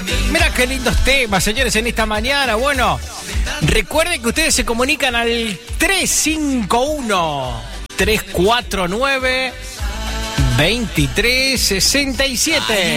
Mira qué lindos temas, señores, en esta mañana. Bueno, recuerden que ustedes se comunican al 351-349-2367.